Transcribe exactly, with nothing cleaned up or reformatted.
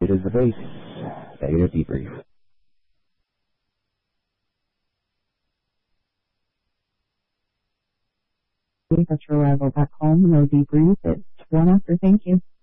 it is the case, negative debrief. We got your arrival back home, no debrief. It's one after, thank you.